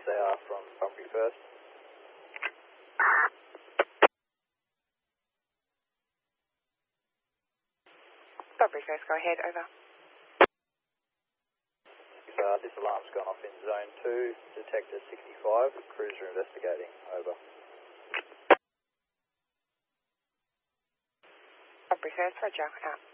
they are from Bunbury First. Bunbury First, go ahead, over. This alarm's gone off in zone 2, detector 65, cruiser investigating, over. Bunbury First, roger, out.